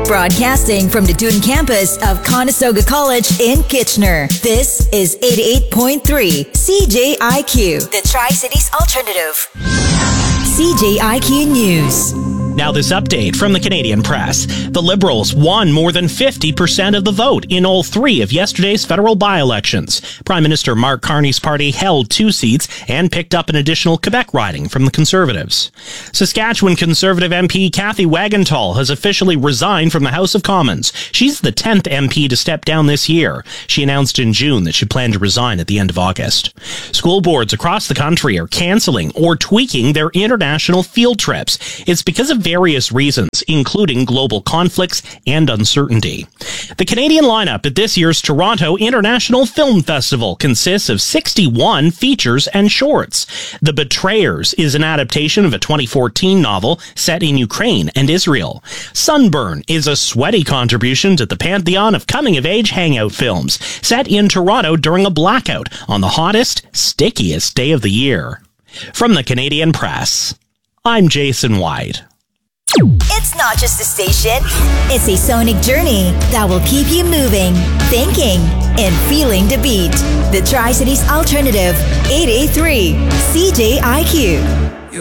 Broadcasting from the Dune campus of Conestoga College in Kitchener. This is 88.3 CJIQ, the Tri-Cities Alternative. CJIQ News. Now this update from the Canadian Press. The Liberals won more than 50% of the vote in all three of yesterday's federal by-elections. Prime Minister Mark Carney's party held 2 seats and picked up an additional Quebec riding from the Conservatives. Saskatchewan Conservative MP Kathy Wagenthal has officially resigned from the House of Commons. She's the 10th MP to step down this year. She announced in June that she planned to resign at the end of August. School boards across the country are cancelling or tweaking their international field trips. It's because of various reasons, including global conflicts and uncertainty. The Canadian lineup at this year's Toronto International Film Festival consists of 61 features and shorts. The Betrayers is an adaptation of a 2014 novel set in Ukraine and Israel. Sunburn is a sweaty contribution to the pantheon of coming-of-age hangout films, set in Toronto during a blackout on the hottest, stickiest day of the year. From the Canadian Press, I'm Jason White. It's not just a station, it's a sonic journey that will keep you moving, thinking, and feeling the beat. The Tri-Cities Alternative, 883 CJIQ.